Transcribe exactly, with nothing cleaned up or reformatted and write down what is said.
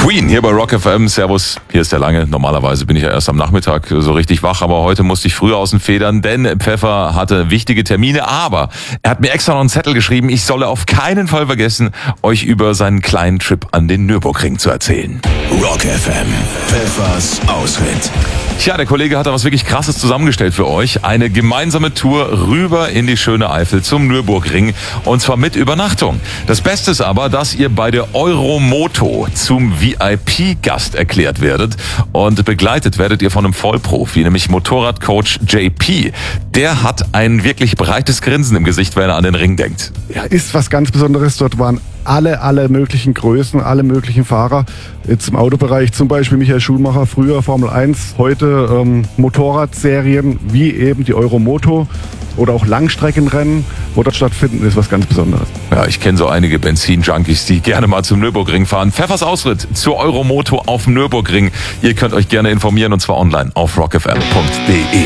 Queen hier bei Rock F M. Servus, hier ist der Lange. Normalerweise bin ich ja erst am Nachmittag so richtig wach, aber heute musste ich früher aus den Federn, denn Pfeffer hatte wichtige Termine. Aber er hat mir extra noch einen Zettel geschrieben, ich solle auf keinen Fall vergessen, euch über seinen kleinen Trip an den Nürburgring zu erzählen. Rock F M, Pfeffers Ausritt. Tja, der Kollege hat da was wirklich Krasses zusammengestellt für euch. Eine gemeinsame Tour rüber in die schöne Eifel zum Nürburgring und zwar mit Übernachtung. Das Beste ist aber, dass ihr bei der Euromoto zum V I P-Gast erklärt werdet und begleitet werdet ihr von einem Vollprofi, nämlich Motorradcoach J P. Der hat ein wirklich breites Grinsen im Gesicht, wenn er an den Ring denkt. Ja, ist was ganz Besonderes. Dort waren alle, alle möglichen Größen, alle möglichen Fahrer. Jetzt im Autobereich zum Beispiel Michael Schumacher, früher Formel eins, heute ähm, Motorradserien wie eben die Euromoto oder auch Langstreckenrennen, wo dort stattfinden, ist was ganz Besonderes. Ja, ich kenne so einige Benzin-Junkies, die gerne mal zum Nürburgring fahren. Pfeffers Ausritt zur Euromoto auf dem Nürburgring. Ihr könnt euch gerne informieren und zwar online auf rock f m punkt d e.